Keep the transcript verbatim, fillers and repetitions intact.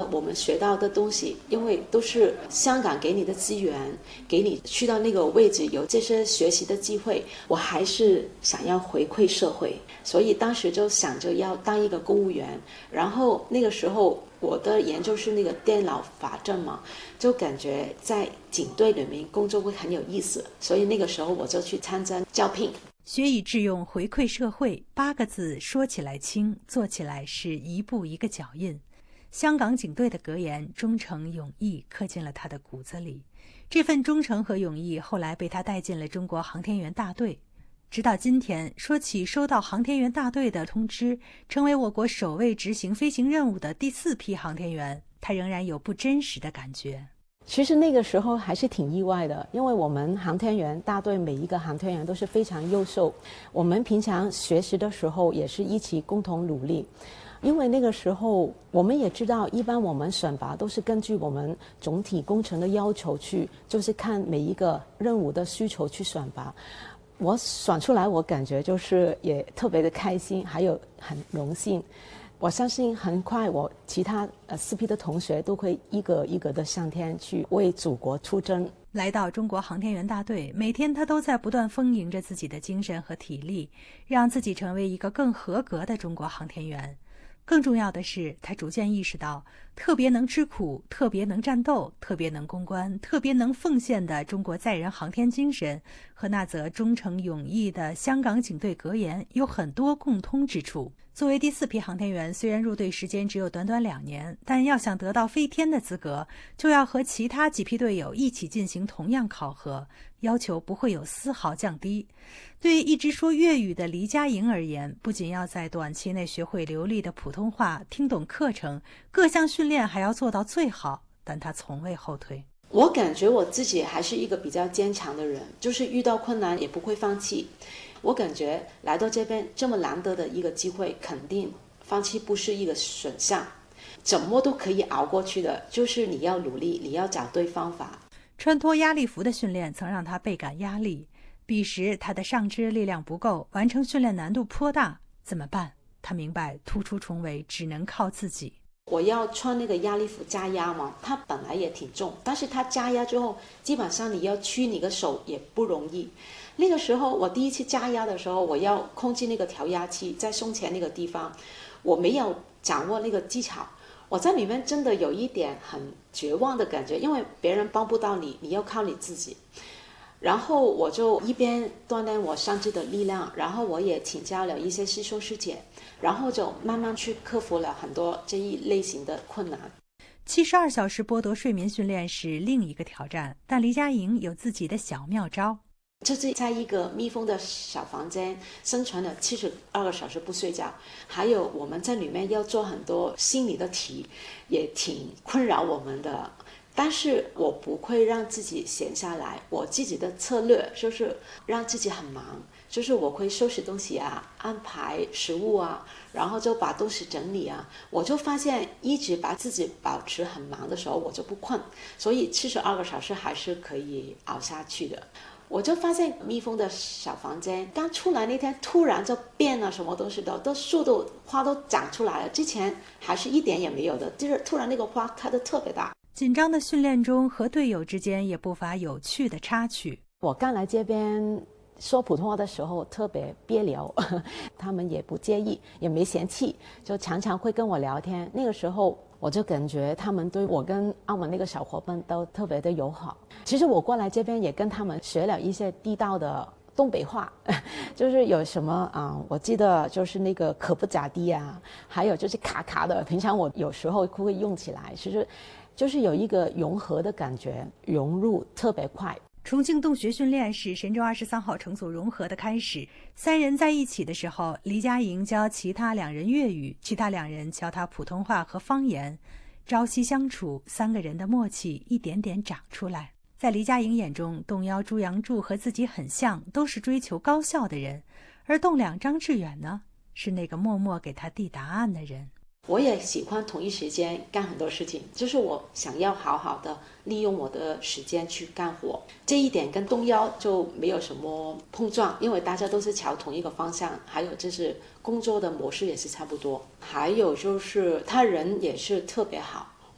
我们学到的东西，因为都是香港给你的资源，给你去到那个位置有这些学习的机会，我还是想要回馈社会，所以当时就想着要当一个公务员。然后那个时候我的研究是那个电脑法政嘛，就感觉在警队里面工作会很有意思，所以那个时候我就去参加招聘。 学以致用，回馈社会，八个字说起来轻，做起来是一步一个脚印。香港警队的格言忠诚勇毅刻进了他的骨子里，这份忠诚和勇毅后来被他带进了中国航天员大队。直到今天，说起收到航天员大队的通知，成为我国首位执行飞行任务的第四批航天员，他仍然有不真实的感觉。 其实那个时候还是挺意外的，因为我们航天员大队每一个航天员都是非常优秀，我们平常学习的时候也是一起共同努力。因为那个时候我们也知道，一般我们选拔都是根据我们总体工程的要求去，就是看每一个任务的需求去选拔。我选出来，我感觉就是也特别的开心，还有很荣幸。我相信很快我其他呃四批的同学都会一个一个的上天去为祖国出征。 来到中国航天员大队，每天他都在不断丰盈着自己的精神和体力，让自己成为一个更合格的中国航天员。更重要的是，他逐渐意识到，特别能吃苦、特别能战斗、特别能攻关、特别能奉献的中国载人航天精神和那则忠诚勇毅的香港警队格言有很多共通之处。作为第四批航天员，虽然入队时间只有短短两年，但要想得到飞天的资格，就要和其他几批队友一起进行同样考核，要求不会有丝毫降低。对于一直说粤语的黎佳莹而言，不仅要在短期内学会流利的普通话，听懂课程，各项训练还要做到最好，但她从未后退。 我感觉我自己还是一个比较坚强的人，就是遇到困难也不会放弃。我感觉来到这边这么难得的一个机会，肯定放弃不是一个选项，怎么都可以熬过去的，就是你要努力，你要找对方法。 穿脱压力服的训练曾让他倍感压力，彼时他的上肢力量不够，完成训练难度颇大，怎么办？他明白突出重围只能靠自己。 我要穿那个压力服加压嘛，它本来也挺重，但是它加压之后，基本上你要屈你的手也不容易。那个时候我第一次加压的时候，我要控制那个调压器在胸前那个地方，我没有掌握那个技巧，我在里面真的有一点很绝望的感觉，因为别人帮不到你，你要靠你自己。然后我就一边锻炼我上肢的力量，然后我也请教了一些师兄师姐，然后就慢慢去克服了很多这一类型的困难。 七十二小时剥夺睡眠训练是另一个挑战，但黎佳莹有自己的小妙招。 就是在一个密封的小房间生存了七十二个小时不睡觉，还有我们在里面要做很多心理的题，也挺困扰我们的。但是我不会让自己闲下来，我自己的策略就是让自己很忙，就是我会收拾东西啊，安排食物啊，然后就把东西整理啊。我就发现一直把自己保持很忙的时候，我就不困，所以七十二个小时还是可以熬下去的。我就发现密封的小房间刚出来那天突然就变了，什么东西都都树都花都长出来了，之前还是一点也没有的，就是突然那个花开得特别大。 紧张的训练中和队友之间也不乏有趣的插曲。 我刚来这边说普通话的时候特别别扭，他们也不介意也没嫌弃，就常常会跟我聊天。那个时候我就感觉他们对我跟澳门那个小伙伴都特别的友好。其实我过来这边也跟他们学了一些地道的东北话，就是有什么啊、嗯，我记得就是那个可不咋地啊，还有就是卡卡的，平常我有时候会用起来，其实就是有一个融合的感觉，融入特别快。 重庆洞穴训练是神舟二十三号乘组融合的开始。三人在一起的时候，黎佳莹教其他两人粤语，其他两人教他普通话和方言。朝夕相处，三个人的默契一点点长出来。在黎佳莹眼中，洞幺朱杨柱和自己很像，都是追求高效的人，而洞两张志远呢，是那个默默给他递答案的人。 我也喜欢同一时间干很多事情，就是我想要好好的利用我的时间去干活，这一点跟洞幺就没有什么碰撞，因为大家都是朝同一个方向，还有就是工作的模式也是差不多，还有就是他人也是特别好，